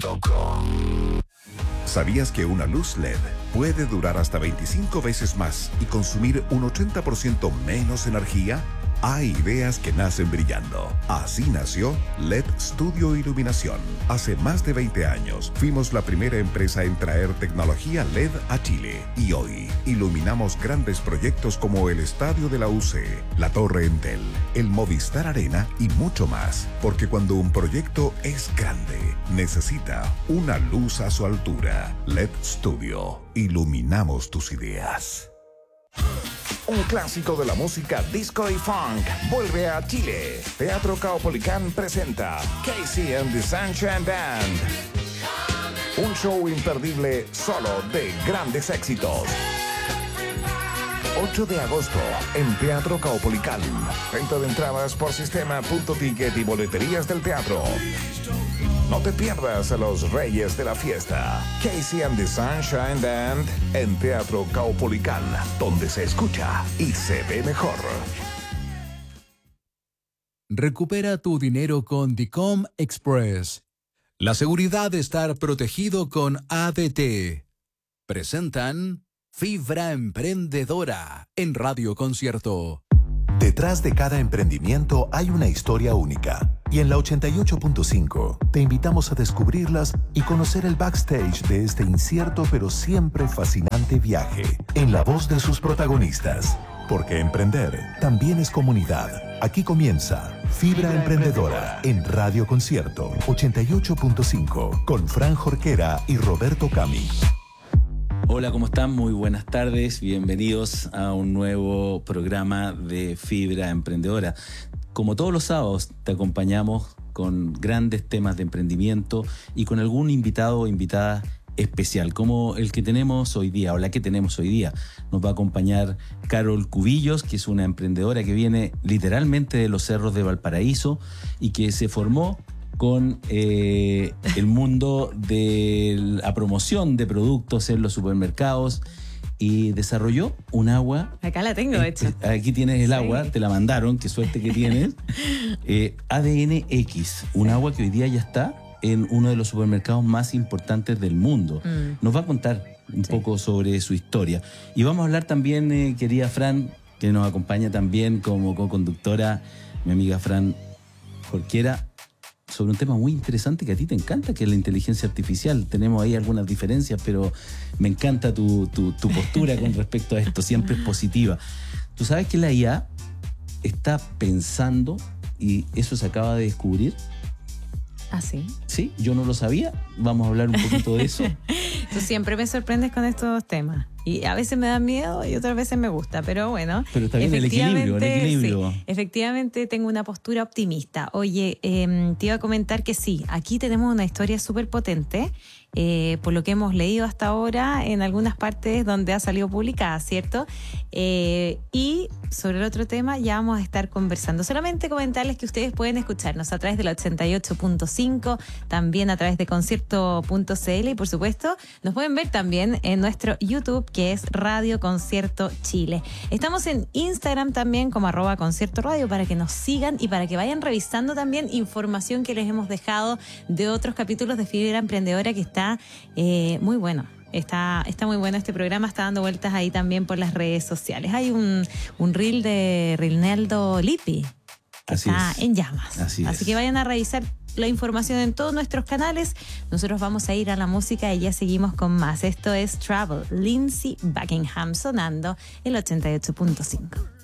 radioconcerto.com. ¿Sabías que una luz LED puede durar hasta 25 veces más y consumir un 80% menos energía? Hay ideas que nacen brillando. Así nació LED Studio Iluminación. Hace más de 20 años fuimos la primera empresa en traer tecnología LED a Chile. Y hoy iluminamos grandes proyectos como el Estadio de la UC, la Torre Entel, el Movistar Arena y mucho más. Porque cuando un proyecto es grande, necesita una luz a su altura. LED Studio. Iluminamos tus ideas. Un clásico de la música disco y funk vuelve a Chile. Teatro Caupolicán presenta Casey and the Sunshine Band. Un show imperdible solo de grandes éxitos. 8 de agosto en Teatro Caupolicán. Venta de entradas por sistema.ticket y boleterías del teatro. No te pierdas a los reyes de la fiesta. Casey and the Sunshine Band en Teatro Caupolicán, donde se escucha y se ve mejor. Recupera tu dinero con Dicom Express. La seguridad de estar protegido con ADT. Presentan Fibra Emprendedora en Radio Concierto. Detrás de cada emprendimiento hay una historia única. Y en la 88.5 te invitamos a descubrirlas y conocer el backstage de este incierto pero siempre fascinante viaje en la voz de sus protagonistas. Porque emprender también es comunidad. Aquí comienza Fibra Emprendedora en Radio Concierto 88.5 con Fran Jorquera y Roberto Cami. Hola, ¿cómo están? Muy buenas tardes. Bienvenidos a un nuevo programa de Fibra Emprendedora. Como todos los sábados, te acompañamos con grandes temas de emprendimiento y con algún invitado o invitada especial, como el que tenemos hoy día o la que tenemos hoy día. Nos va a acompañar Carol Cubillos, que es una emprendedora que viene literalmente de los cerros de Valparaíso y que se formó con el mundo de la promoción de productos en los supermercados y desarrolló un agua. Acá la tengo, de hecho. Aquí tienes el agua, te la mandaron, qué suerte que tienes. ADN X, un agua que hoy día ya está en uno de los supermercados más importantes del mundo. Nos va a contar un poco sobre su historia. Y vamos a hablar también, querida Fran, que nos acompaña también como co-conductora, mi amiga Fran Jorquera, sobre un tema muy interesante que a ti te encanta, que es la inteligencia artificial. Tenemos ahí algunas diferencias, pero me encanta tu postura con respecto a esto. Siempre es positiva. Tú sabes que la IA está pensando, y eso se acaba de descubrir. ¿Ah, sí? Sí, yo no lo sabía. Vamos a hablar un poquito de eso. Tú siempre me sorprendes con estos temas. Y a veces me da miedo y otras veces me gusta, pero bueno. Pero está bien el equilibrio. Sí, efectivamente tengo una postura optimista. Oye, te iba a comentar que sí, aquí tenemos una historia súper potente, por lo que hemos leído hasta ahora en algunas partes donde ha salido publicada, ¿cierto? Y sobre el otro tema ya vamos a estar conversando. Solamente comentarles que ustedes pueden escucharnos a través de la 88.5, también a través de concierto.cl y por supuesto nos pueden ver también en nuestro YouTube, que es Radio Concierto Chile. Estamos en Instagram también como @conciertoradio para que nos sigan y para que vayan revisando también información que les hemos dejado de otros capítulos de Fibra Emprendedora, que está muy bueno. Está muy bueno este programa, está dando vueltas ahí también por las redes sociales. Hay un reel de Rilnaldo Lippi que está en llamas. Así que vayan a revisar la información en todos nuestros canales. Nosotros vamos a ir a la música y ya seguimos con más. Esto es Travel, Lindsey Buckingham sonando el 88.5.